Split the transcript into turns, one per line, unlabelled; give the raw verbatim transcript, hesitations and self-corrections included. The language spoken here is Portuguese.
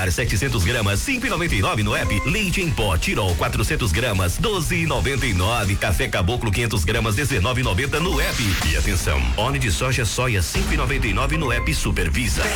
Mar setecentos gramas, cinco e noventa e nove no app. Leite em pó Tirol quatrocentos gramas, doze e noventa e nove. Café Caboclo quinhentos gramas, dezenove e noventa no app. E atenção, óleo de soja soia cinco e noventa e nove no app Supervisa.